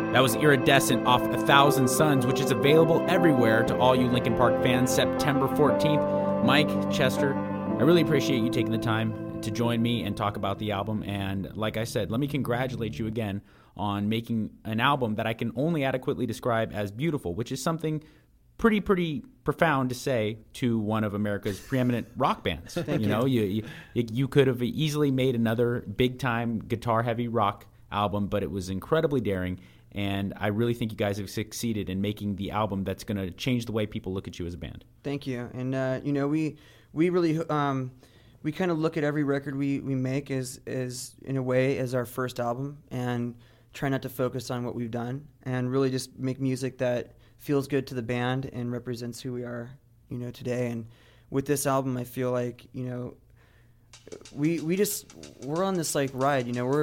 That was Iridescent off 1,000 Suns, which is available everywhere to all you Linkin Park fans September 14th. Mike, Chester, I really appreciate you taking the time to join me and talk about the album. And like I said, let me congratulate you again on making an album that I can only adequately describe as beautiful, which is something pretty profound to say to one of America's preeminent rock bands. You could have easily made another big-time guitar-heavy rock album, but it was incredibly daring. And I really think you guys have succeeded in making the album that's going to change the way people look at you as a band. Thank you. And, we really, we kind of look at every record we make as in a way, as our first album, and try not to focus on what we've done and really just make music that feels good to the band and represents who we are, today. And with this album, I feel like, we're on this like ride,